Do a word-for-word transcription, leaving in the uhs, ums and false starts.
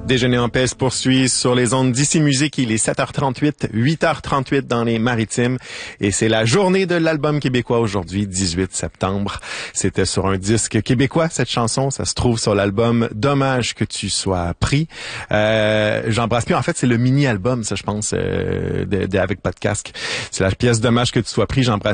Déjeuner en paix se poursuit sur les ondes d'Ici Musique. Il est sept heures trente-huit, huit heures trente-huit dans les Maritimes. Et c'est la journée de l'album québécois aujourd'hui, dix-huit septembre. C'était sur un disque québécois, cette chanson. Ça se trouve sur l'album Dommage que tu sois pris. Euh, J'embrasse plus. En fait, c'est le mini-album, ça, je pense, euh, de, de, avec Podcast. C'est la pièce Dommage que tu sois pris. J'embrasse